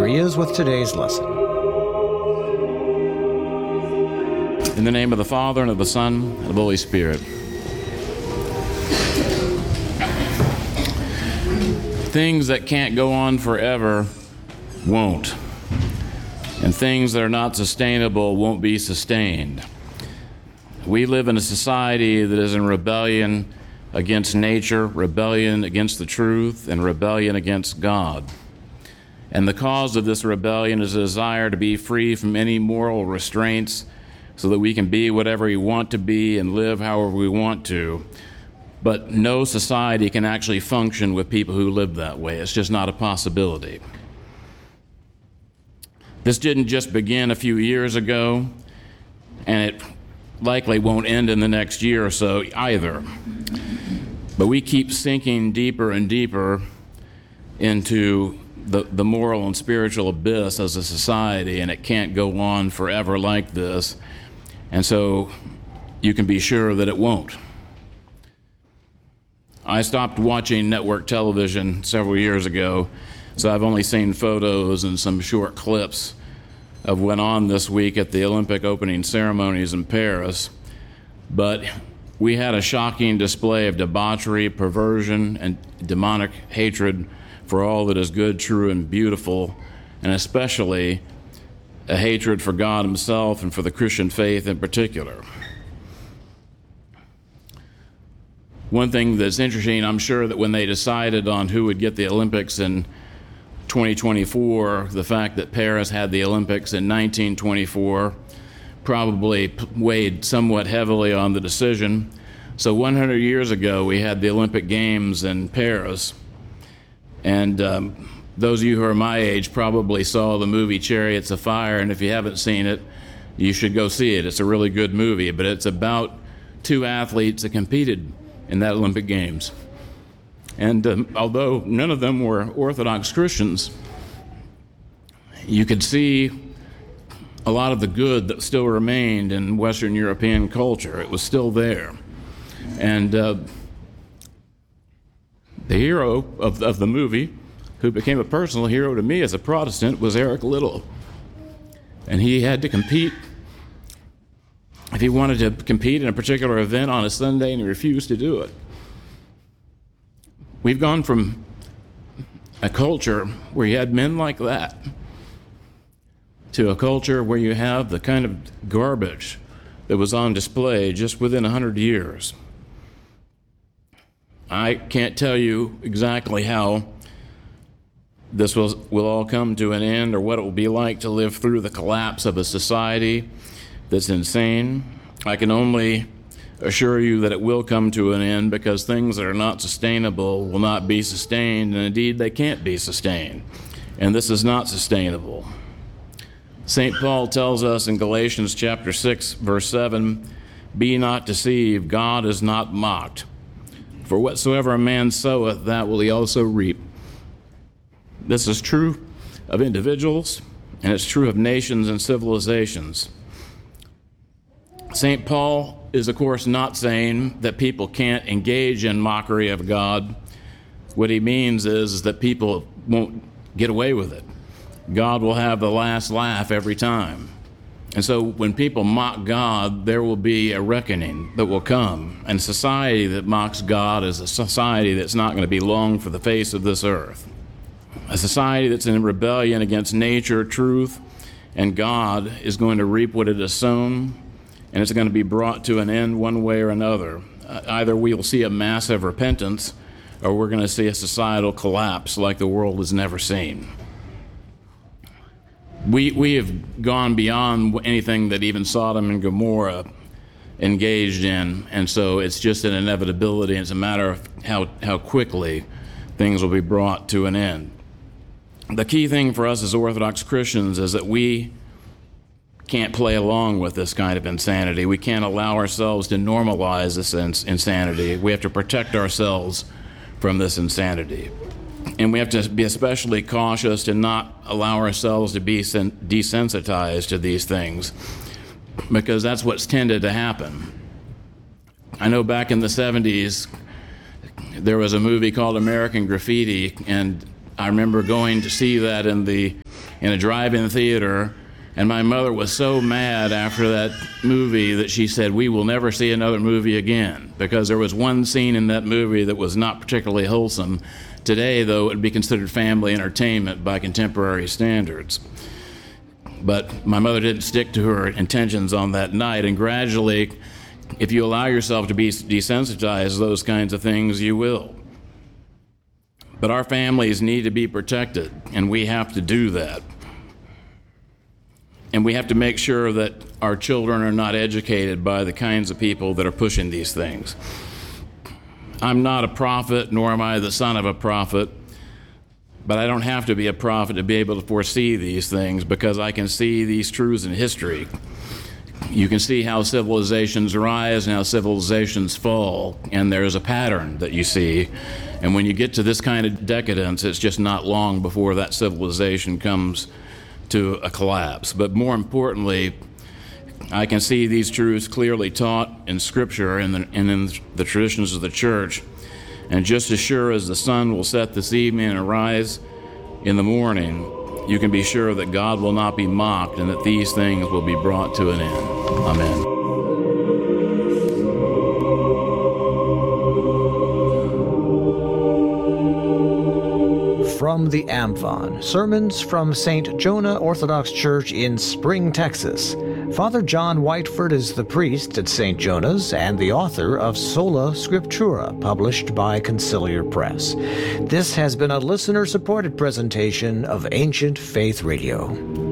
here he is with today's lesson. In the name of the Father, and of the Son, and of the Holy Spirit. Things that can't go on forever won't. And things that are not sustainable won't be sustained. We live in a society that is in rebellion against nature, rebellion against the truth, and rebellion against God. And the cause of this rebellion is a desire to be free from any moral restraints so that we can be whatever we want to be and live however we want to. But no society can actually function with people who live that way. It's just not a possibility. This didn't just begin a few years ago, and it likely won't end in the next year or so either. But we keep sinking deeper and deeper into the moral and spiritual abyss as a society, and it can't go on forever like this. And so you can be sure that it won't. I stopped watching network television several years ago, so I've only seen photos and some short clips of what went on this week at the Olympic opening ceremonies in Paris. But we had a shocking display of debauchery, perversion, and demonic hatred for all that is good, true, and beautiful, and especially a hatred for God himself and for the Christian faith in particular. One thing that's interesting, I'm sure that when they decided on who would get the Olympics in 2024, the fact that Paris had the Olympics in 1924 probably weighed somewhat heavily on the decision. So 100 years ago, we had the Olympic Games in Paris. And those of you who are my age probably saw the movie Chariots of Fire, and if you haven't seen it, you should go see it. It's a really good movie, but it's about two athletes that competed in that Olympic Games. And although none of them were Orthodox Christians, you could see a lot of the good that still remained in Western European culture. It was still there. And the hero of the movie, who became a personal hero to me as a Protestant, was Eric Liddell. And he had to compete. If he wanted to compete in a particular event on a Sunday, and he refused to do it. We've gone from a culture where you had men like that to a culture where you have the kind of garbage that was on display just within 100 years. I can't tell you exactly how this will all come to an end or what it will be like to live through the collapse of a society that's insane. I can only assure you that it will come to an end, because things that are not sustainable will not be sustained, and indeed they can't be sustained. And this is not sustainable. St. Paul tells us in Galatians chapter 6, verse 7, "Be not deceived, God is not mocked. For whatsoever a man soweth, that will he also reap." This is true of individuals, and it's true of nations and civilizations. St. Paul is, of course, not saying that people can't engage in mockery of God. What he means is that people won't get away with it. God will have the last laugh every time. And so when people mock God, there will be a reckoning that will come. And a society that mocks God is a society that's not going to be long for the face of this earth. A society that's in rebellion against nature, truth, and God is going to reap what it has sown, and it's going to be brought to an end one way or another. Either we will see a massive repentance, or we're going to see a societal collapse like the world has never seen. We have gone beyond anything that even Sodom and Gomorrah engaged in, and so it's just an inevitability. It's a matter of how quickly things will be brought to an end. The key thing for us as Orthodox Christians is that we can't play along with this kind of insanity. We can't allow ourselves to normalize this insanity. We have to protect ourselves from this insanity. And we have to be especially cautious to not allow ourselves to be desensitized to these things, because that's what's tended to happen. I know back in the 70s, there was a movie called American Graffiti, and I remember going to see that in the in a drive-in theater, and my mother was so mad after that movie that she said, "We will never see another movie again," because there was one scene in that movie that was not particularly wholesome. Today, though, it would be considered family entertainment by contemporary standards. But my mother didn't stick to her intentions on that night, and gradually, if you allow yourself to be desensitized to those kinds of things, you will. But our families need to be protected, and we have to do that. And we have to make sure that our children are not educated by the kinds of people that are pushing these things. I'm not a prophet, nor am I the son of a prophet, but I don't have to be a prophet to be able to foresee these things, because I can see these truths in history. You can see how civilizations rise and how civilizations fall, and there's a pattern that you see. And when you get to this kind of decadence, it's just not long before that civilization comes to a collapse. But more importantly, I can see these truths clearly taught in Scripture and in the traditions of the church. And just as sure as the sun will set this evening and rise in the morning, you can be sure that God will not be mocked and that these things will be brought to an end. Amen. From the Amphion, sermons from St. Jonah Orthodox Church in Spring, Texas. Father John Whiteford is the priest at St. Jonah's and the author of Sola Scriptura, published by Conciliar Press. This has been a listener-supported presentation of Ancient Faith Radio.